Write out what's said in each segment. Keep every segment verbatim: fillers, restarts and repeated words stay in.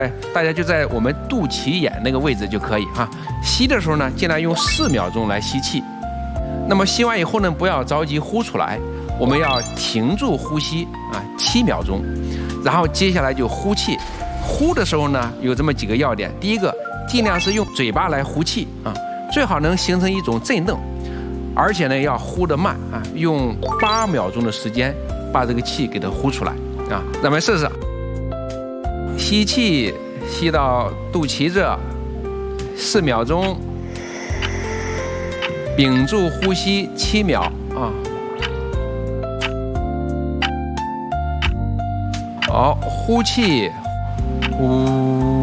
哎，大家就在我们肚脐眼那个位置就可以哈。吸的时候呢，尽量用四秒钟来吸气。那么吸完以后呢，不要着急呼出来，我们要停住呼吸啊，七秒钟。然后接下来就呼气。呼的时候呢，有这么几个要点。第一个，尽量是用嘴巴来呼气啊，最好能形成一种震动，而且呢要呼得慢啊，用八秒钟的时间把这个气给它呼出来啊。咱们试试。吸气，吸到肚脐这，四秒钟，屏住呼吸七秒啊。好，呼气，呼。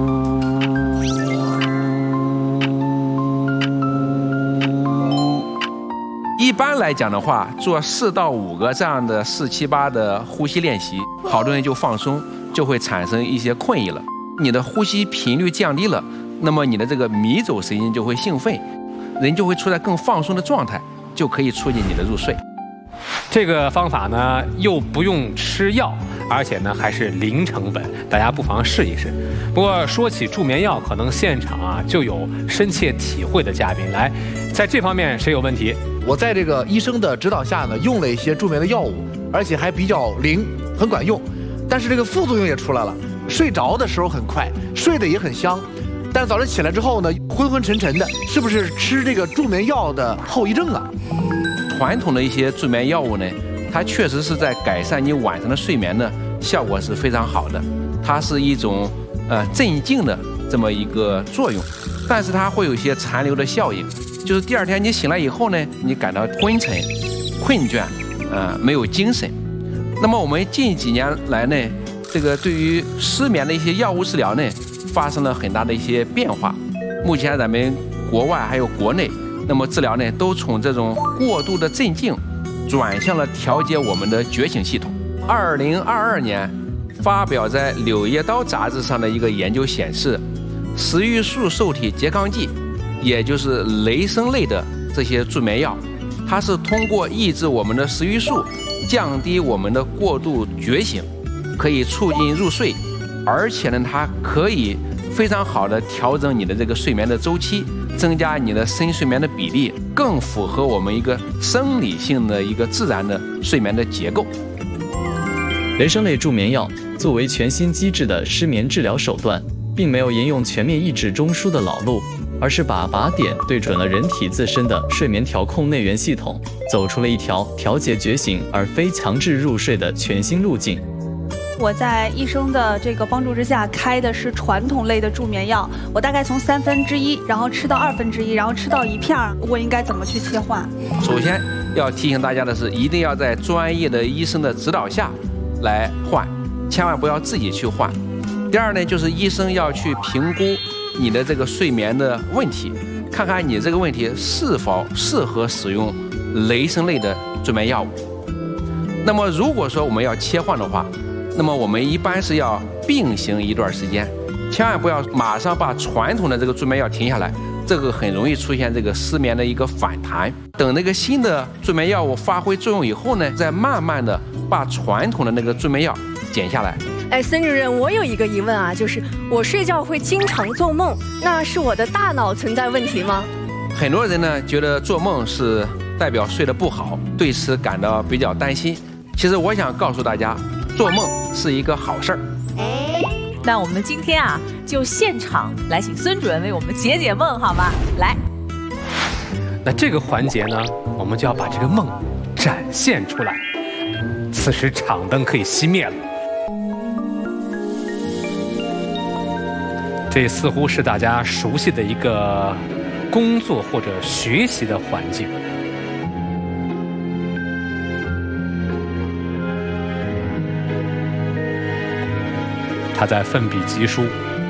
一般来讲的话，做四到五个这样的四七八的呼吸练习，好多人就放松。就会产生一些困意了，你的呼吸频率降低了，那么你的这个迷走神经就会兴奋，人就会处在更放松的状态，就可以促进你的入睡。 这个方法呢，又不用吃药，而且呢还是零成本，大家不妨试一试。不过说起助眠药，可能现场啊就有深切体会的嘉宾来，在这方面谁有问题？ 我在这个医生的指导下呢，用了一些助眠的药物，而且还比较灵，很管用。但是这个副作用也出来了，睡着的时候很快，睡得也很香，但是早上起来之后呢，昏昏沉沉的，是不是吃这个助眠药的后遗症啊？ 传统的一些助眠药物呢，它确实是在改善你晚上的睡眠呢，效果是非常好的，它是一种呃镇静的这么一个作用，但是它会有一些残留的效应，就是第二天你醒来以后呢，你感到昏沉、困倦，呃，没有精神。那么我们近几年来呢，这个对于失眠的一些药物治疗呢，发生了很大的一些变化。目前咱们国外还有国内，那么治疗呢，都从这种过度的镇静，转向了调节我们的觉醒系统。二零二二年发表在《柳叶刀》杂志上的一个研究显示，食欲素受体拮抗剂，也就是雷声类的这些助眠药，它是通过抑制我们的食欲素，降低我们的过度觉醒，可以促进入睡，而且呢，它可以非常好的调整你的这个睡眠的周期，增加你的深睡眠的比例，更符合我们一个生理性的一个自然的睡眠的结构。 雷声类助眠药作为全新机制的失眠治疗手段，并没有沿用全面抑制中枢的老路，而是把靶点对准了人体自身的睡眠调控内源系统，走出了一条调节觉醒而非强制入睡的全新路径。 我在医生的这个帮助之下开的是传统类的助眠药，我大概从三分之一，然后吃到二分之一，然后吃到一片儿，我应该怎么去切换？ 首先要提醒大家的是，一定要在专业的医生的指导下来换，千万不要自己去换。第二呢，就是医生要去评估你的这个睡眠的问题，看看你这个问题是否适合使用雷声类的助眠药物。那么如果说我们要切换的话，那么我们一般是要并行一段时间，千万不要马上把传统的这个助眠药停下来，这个很容易出现这个失眠的一个反弹。等那个新的助眠药物发挥作用以后呢，再慢慢的把传统的那个助眠药减下来。 哎，孙主任，我有一个疑问啊，就是我睡觉会经常做梦，那是我的大脑存在问题吗？ 很多人呢觉得做梦是代表睡得不好，对此感到比较担心。其实我想告诉大家，做梦是一个好事儿。 那我们今天啊，就现场来请孙主任为我们解解梦，好吗？来。 那这个环节呢，我们就要把这个梦展现出来。此时场灯可以熄灭了。这似乎是大家熟悉的一个工作或者学习的环境。他在奋笔疾书。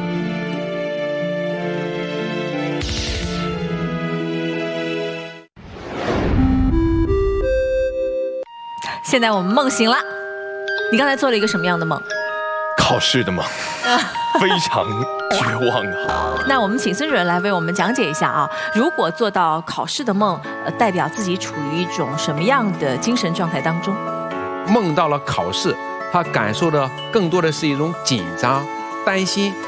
现在我们梦醒了，你刚才做了一个什么样的梦？ 考试的梦，非常绝望啊！ 那我们请孙主任来为我们讲解一下啊，如果做到考试的梦，呃，代表自己处于一种什么样的精神状态当中？ 梦到了考试，他感受的更多的是一种紧张、担心